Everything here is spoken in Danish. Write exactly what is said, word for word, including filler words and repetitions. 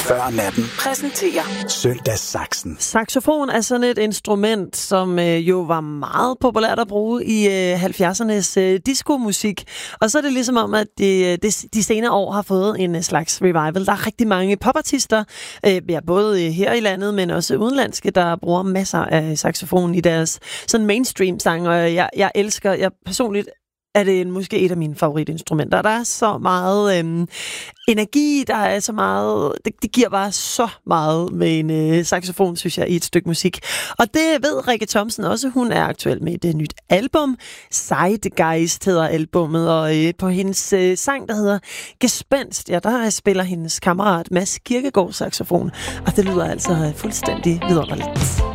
Før natten præsenterer Søndagssaxen. Saxofon er sådan et instrument, som øh, jo var meget populært at bruge i øh, halvfjerdsernes øh, disco-musik. Og så er det ligesom om, at de, de, de senere år har fået en slags revival. Der er rigtig mange popartister, øh, ja, både her i landet, men også udenlandske, der bruger masser af saxofon i deres sådan mainstream-sang. Og jeg, jeg elsker, jeg personligt er det måske et af mine favoritinstrumenter. Der er så meget øhm, energi, der er så meget, det, det giver bare så meget med en øh, saxofon, synes jeg, i et stykke musik. Og det ved Rikke Thomsen også. Hun er aktuel med et øh, nyt album. Zeitgeist hedder albummet, og øh, på hendes øh, sang, der hedder Gespenst, ja, der spiller hendes kammerat Mads Kirkegaard saxofon. Og det lyder altså fuldstændig vidunderligt.